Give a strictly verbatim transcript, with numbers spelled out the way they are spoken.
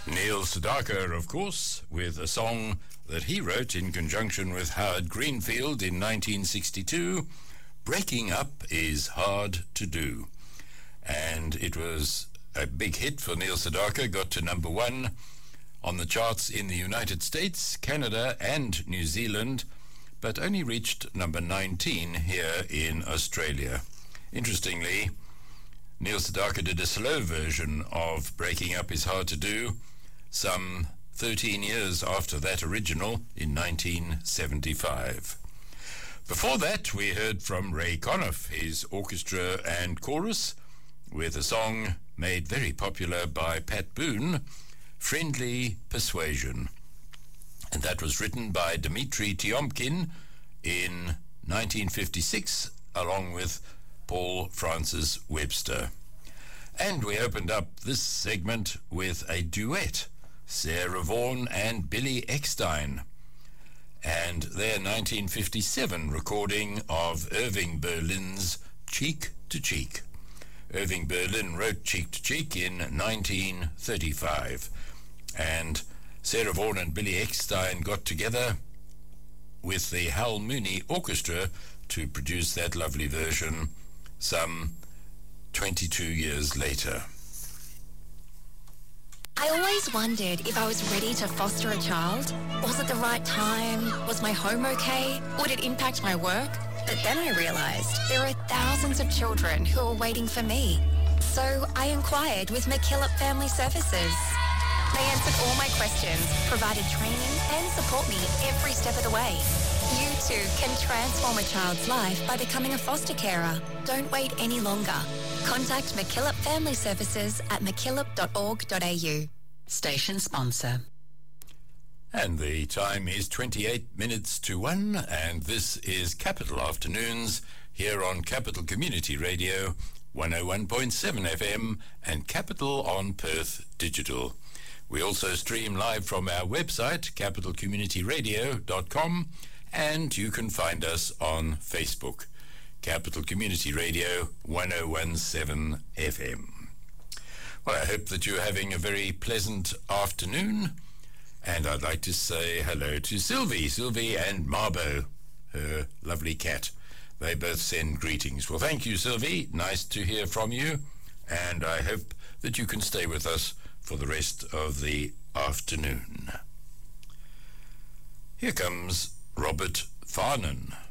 Neil Sedaka, of course, with a song that he wrote in conjunction with Howard Greenfield in nineteen sixty-two, Breaking Up is Hard to Do. And it was a big hit for Neil Sedaka, got to number one on the charts in the United States, Canada, and New Zealand, but only reached number nineteen here in Australia. Interestingly, Neil Sedaka did a slow version of Breaking Up is Hard to Do some thirteen years after that original in nineteen seventy-five. Before that, we heard from Ray Conniff, his orchestra and chorus, with a song made very popular by Pat Boone, Friendly Persuasion. And that was written by Dmitri Tiomkin in nineteen fifty-six, along with Paul Francis Webster. And we opened up this segment with a duet, Sarah Vaughan and Billy Eckstine, and their nineteen fifty-seven recording of Irving Berlin's Cheek to Cheek. Irving Berlin wrote Cheek to Cheek in nineteen thirty-five, and Sarah Vaughan and Billy Eckstine got together with the Hal Mooney Orchestra to produce that lovely version some twenty-two years later. I always wondered if I was ready to foster a child. Was it the right time? Was my home okay? Would it impact my work? But then I realised there are thousands of children who are waiting for me. So I inquired with McKillop Family Services. They answered all my questions, provided training and support me every step of the way. You too can transform a child's life by becoming a foster carer. Don't wait any longer. Contact McKillop Family Services at mckillop dot org dot a u. Station sponsor. And the time is twenty-eight minutes to one, and this is Capital Afternoons here on Capital Community Radio, one oh one point seven F M and Capital on Perth Digital. We also stream live from our website, capital community radio dot com, and you can find us on Facebook, Capital Community Radio, one oh one point seven F M. Well, I hope that you're having a very pleasant afternoon, and I'd like to say hello to Sylvie, Sylvie and Marbo, her lovely cat. They both send greetings. Well, thank you, Sylvie. Nice to hear from you, and I hope that you can stay with us for the rest of the afternoon. Here comes Robert Farnan.